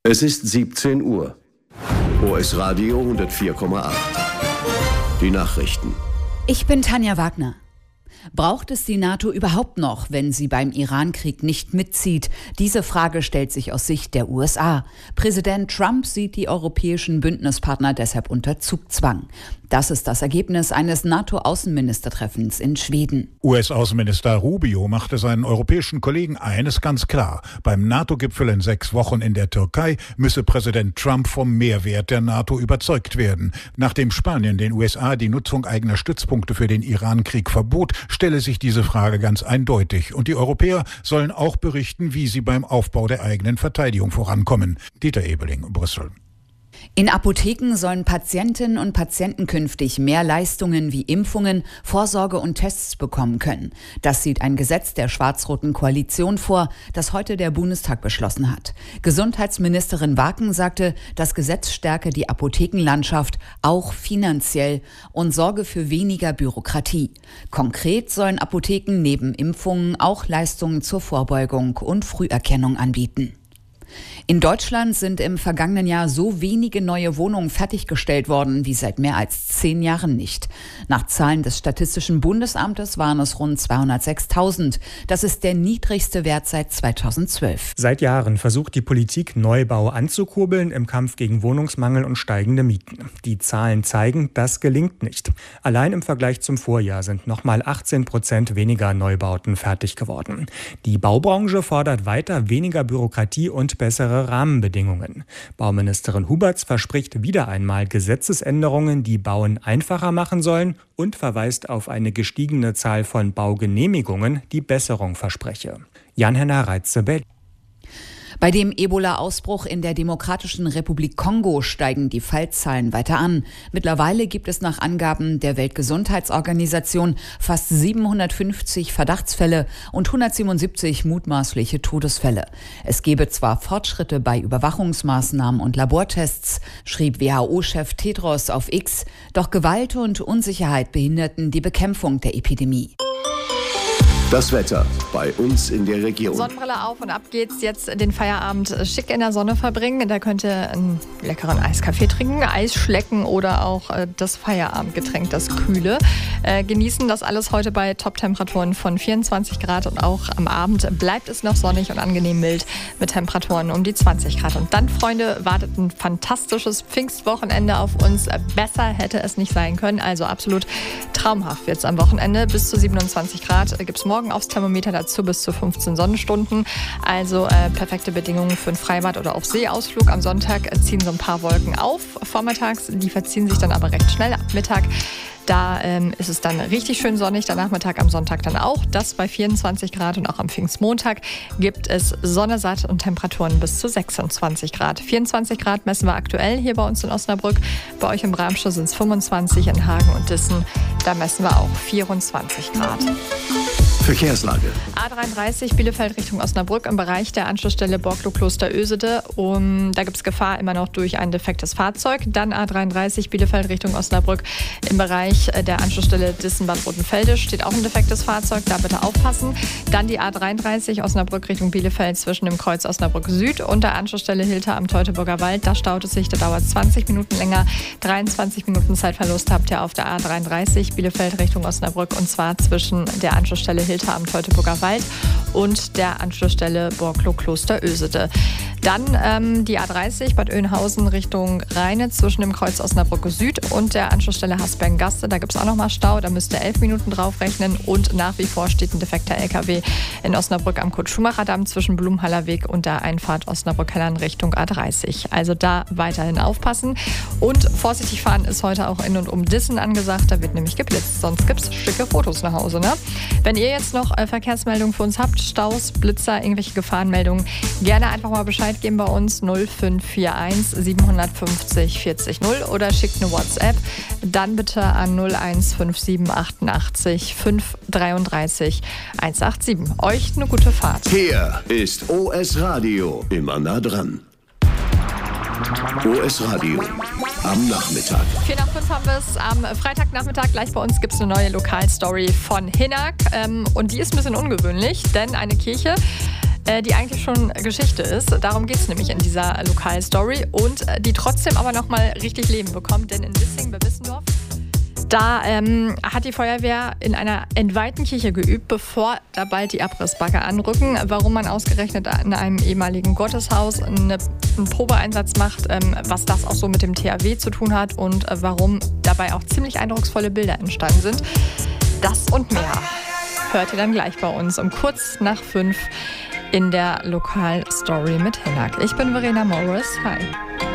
Es ist 17 Uhr. OS Radio 104,8. Die Nachrichten. Ich bin Tanja Wagner. Braucht es die NATO überhaupt noch, wenn sie beim Iran-Krieg nicht mitzieht? Diese Frage stellt sich aus Sicht der USA. Präsident Trump sieht die europäischen Bündnispartner deshalb unter Zugzwang. Das ist das Ergebnis eines NATO-Außenministertreffens in Schweden. US-Außenminister Rubio machte seinen europäischen Kollegen eines ganz klar. Beim NATO-Gipfel in 6 Wochen in der Türkei müsse Präsident Trump vom Mehrwert der NATO überzeugt werden. Nachdem Spanien den USA die Nutzung eigener Stützpunkte für den Iran-Krieg verbot, stelle sich diese Frage ganz eindeutig. Und die Europäer sollen auch berichten, wie sie beim Aufbau der eigenen Verteidigung vorankommen. Dieter Ebeling, Brüssel. In Apotheken sollen Patientinnen und Patienten künftig mehr Leistungen wie Impfungen, Vorsorge und Tests bekommen können. Das sieht ein Gesetz der schwarz-roten Koalition vor, das heute der Bundestag beschlossen hat. Gesundheitsministerin Waken sagte, das Gesetz stärke die Apothekenlandschaft auch finanziell und sorge für weniger Bürokratie. Konkret sollen Apotheken neben Impfungen auch Leistungen zur Vorbeugung und Früherkennung anbieten. In Deutschland sind im vergangenen Jahr so wenige neue Wohnungen fertiggestellt worden wie seit mehr als 10 Jahren nicht. Nach Zahlen des Statistischen Bundesamtes waren es rund 206.000. Das ist der niedrigste Wert seit 2012. Seit Jahren versucht die Politik, Neubau anzukurbeln im Kampf gegen Wohnungsmangel und steigende Mieten. Die Zahlen zeigen, das gelingt nicht. Allein im Vergleich zum Vorjahr sind nochmal 18% weniger Neubauten fertig geworden. Die Baubranche fordert weiter weniger Bürokratie und bessere Rahmenbedingungen. Bauministerin Huberts verspricht wieder einmal Gesetzesänderungen, die Bauen einfacher machen sollen und verweist auf eine gestiegene Zahl von Baugenehmigungen, die Besserung verspreche. Jan-Henner Reitze, Berlin. Bei dem Ebola-Ausbruch in der Demokratischen Republik Kongo steigen die Fallzahlen weiter an. Mittlerweile gibt es nach Angaben der Weltgesundheitsorganisation fast 750 Verdachtsfälle und 177 mutmaßliche Todesfälle. Es gebe zwar Fortschritte bei Überwachungsmaßnahmen und Labortests, schrieb WHO-Chef Tedros auf X, doch Gewalt und Unsicherheit behinderten die Bekämpfung der Epidemie. Das Wetter bei uns in der Region. Sonnenbrille auf und ab geht's. Jetzt den Feierabend schick in der Sonne verbringen. Da könnt ihr einen leckeren Eiskaffee trinken, Eis schlecken oder auch das Feierabendgetränk, das Kühle. Genießen das alles heute bei Top-Temperaturen von 24 Grad und auch am Abend bleibt es noch sonnig und angenehm mild mit Temperaturen um die 20 Grad. Und dann, Freunde, wartet ein fantastisches Pfingstwochenende auf uns. Besser hätte es nicht sein können. Also absolut traumhaft wird's am Wochenende. Bis zu 27 Grad gibt's morgen aufs Thermometer, dazu bis zu 15 Sonnenstunden. Also perfekte Bedingungen für ein Freibad oder auch Seeausflug. Am Sonntag ziehen so ein paar Wolken auf. Vormittags, die verziehen sich dann aber recht schnell. Ab Mittag, da ist es dann richtig schön sonnig. Der Nachmittag am Sonntag dann auch. Das bei 24 Grad und auch am Pfingstmontag gibt es Sonne satt und Temperaturen bis zu 26 Grad. 24 Grad messen wir aktuell hier bei uns in Osnabrück. Bei euch im Bramsche sind es 25, in Hagen und Dissen, da messen wir auch 24 Grad. Verkehrslage. A33 Bielefeld Richtung Osnabrück im Bereich der Anschlussstelle Borklow-Kloster-Ösede. Da gibt es Gefahr immer noch durch ein defektes Fahrzeug. Dann A33 Bielefeld Richtung Osnabrück im Bereich der Anschlussstelle Dissen-Bad Rotenfelde steht auch ein defektes Fahrzeug. Da bitte aufpassen. Dann die A33 Osnabrück Richtung Bielefeld zwischen dem Kreuz Osnabrück Süd und der Anschlussstelle Hilter am Teutoburger Wald. Da staut es sich, da dauert es 20 Minuten länger. 23 Minuten Zeitverlust habt ihr auf der A33 Bielefeld Richtung Osnabrück und zwar zwischen der Anschlussstelle Hilter am Teutoburger Wald und der Anschlussstelle Borklow-Kloster-Ösede. Dann die A30 Bad Oeynhausen Richtung Rheine zwischen dem Kreuz Osnabrück Süd und der Anschlussstelle Hasbergen-Gaste. Da gibt es auch nochmal Stau, da müsst ihr 11 Minuten draufrechnen und nach wie vor steht ein defekter LKW in Osnabrück am Kurt-Schumacher-Damm zwischen Blumhaller Weg und der Einfahrt Osnabrück-Hellern Richtung A30. Also da weiterhin aufpassen und vorsichtig fahren ist heute auch in und um Dissen angesagt. Da wird nämlich geblitzt, sonst gibt es schicke Fotos nach Hause. Ne? Wenn ihr jetzt noch Verkehrsmeldungen für uns habt, Staus, Blitzer, irgendwelche Gefahrenmeldungen, gerne einfach mal Bescheid geben bei uns 0541 750 40 0 oder schickt eine WhatsApp. Dann bitte an 0157 88 533 187. Euch eine gute Fahrt. Hier ist OS Radio. Immer nah dran. OS Radio am Nachmittag. 4 nach 5 haben wir es am Freitagnachmittag. Gleich bei uns gibt es eine neue Lokalstory von Hinak. Und die ist ein bisschen ungewöhnlich, denn eine Kirche die eigentlich schon Geschichte ist. Darum geht es nämlich in dieser Lokalstory und die trotzdem aber nochmal richtig Leben bekommt, denn in Wissing bei Wissendorf, da hat die Feuerwehr in einer entweihten Kirche geübt, bevor da bald die Abrissbagger anrücken. Warum man ausgerechnet in einem ehemaligen Gotteshaus einen Probeeinsatz macht, was das auch so mit dem THW zu tun hat und warum dabei auch ziemlich eindrucksvolle Bilder entstanden sind. Das und mehr hört ihr dann gleich bei uns um kurz nach 5 in der Lokalstory mit Hinak. Ich bin Verena Morris. Hi.